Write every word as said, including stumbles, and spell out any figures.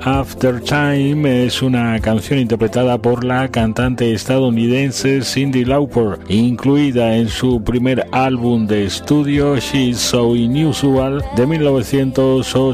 After Time es una canción interpretada por la cantante estadounidense Cyndi Lauper, incluida en su primer álbum de estudio She's So Unusual de mil novecientos ochenta.